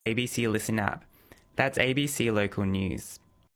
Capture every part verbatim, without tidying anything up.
A B C Listen app. That's A B C Local News.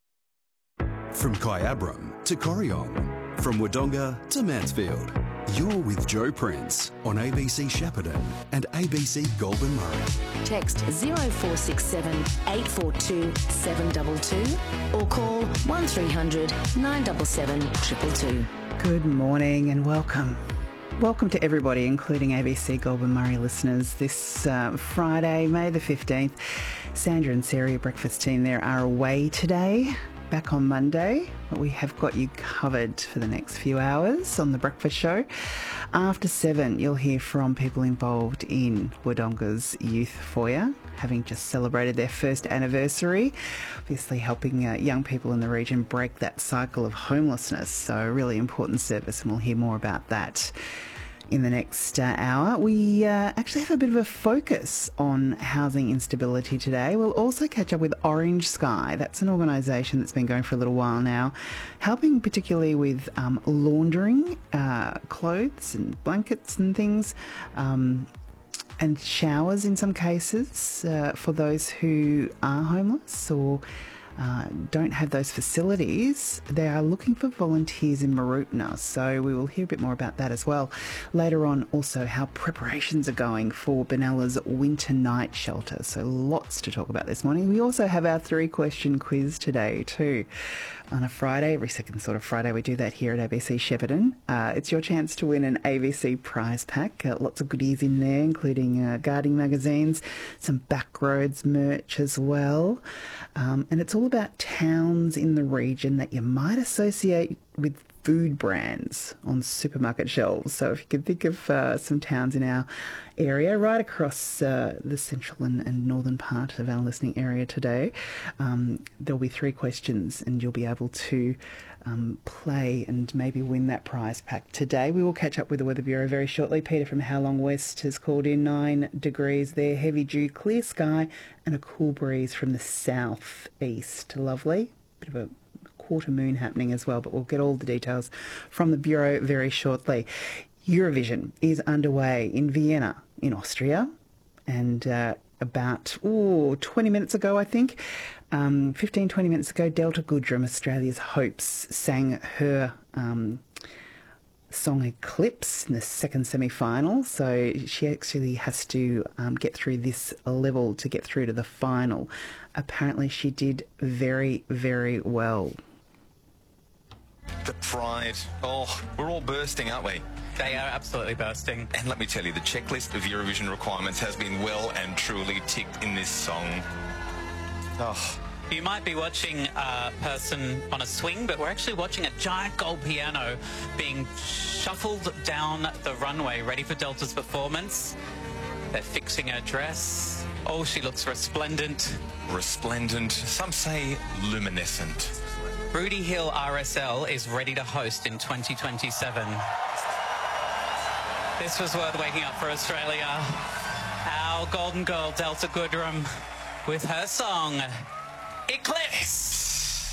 From Kyabram to Corryong, from Wodonga to Mansfield, you're with Joe Prince on A B C Shepparton and A B C Goulburn Murray. Text zero four six seven eight four two seven two two or call one three hundred nine seven seven two two two. Good morning and welcome. Welcome to everybody, including A B C Goulburn Murray listeners. This uh, Friday, May the fifteenth, Sandra and Sarah, your breakfast team there, are away today. Back on Monday, but we have got you covered for the next few hours on The Breakfast Show. After seven, you'll hear from people involved in Wodonga's Youth Foyer, having just celebrated their first anniversary, obviously helping uh, young people in the region break that cycle of homelessness. So a really important service, and we'll hear more about that in the next uh, hour. We uh, actually have a bit of a focus on housing instability today. We'll also catch up with Orange Sky. That's an organisation that's been going for a little while now, helping particularly with um, laundering uh, clothes and blankets and things, um, and showers in some cases uh, for those who are homeless or Uh, don't have those facilities. They are looking for volunteers in Mooroopna, so we will hear a bit more about that as well. Later on, also how preparations are going for Benella's winter night shelter. So lots to talk about this morning. We also have our three-question quiz today too. On a Friday, every second sort of Friday, we do that here at A B C Shepparton. Uh, it's your chance to win an A B C prize pack. Uh, lots of goodies in there, including uh, gardening magazines, some Backroads merch as well. Um, and it's all about towns in the region that you might associate with food brands on supermarket shelves. So if you can think of uh, some towns in our area, right across uh, the central and, and northern part of our listening area today, um, there'll be three questions and you'll be able to um, play and maybe win that prize pack today. We will catch up with the Weather Bureau very shortly. Peter from How Long West has called in nine degrees there, heavy dew, clear sky and a cool breeze from the south-east. Lovely. Bit of a quarter moon happening as well, but we'll get all the details from the Bureau very shortly. Eurovision is underway in Vienna in Austria, and uh, about ooh, twenty minutes ago, I think, um, fifteen, twenty minutes ago, Delta Goodrem, Australia's Hopes, sang her um, song Eclipse in the second semi-final. So she actually has to um, get through this level to get through to the final. Apparently she did very, very well. The pride. Oh, we're all bursting, aren't we? They are absolutely bursting. And let me tell you, the checklist of Eurovision requirements has been well and truly ticked in this song. Oh. You might be watching a person on a swing, but we're actually watching a giant gold piano being shuffled down the runway, ready for Delta's performance. They're fixing her dress. Oh, she looks resplendent. Resplendent. Some say luminescent. Rudy Hill R S L is ready to host in twenty twenty-seven. This was worth waking up for Australia. Our golden girl, Delta Goodrem, with her song, Eclipse.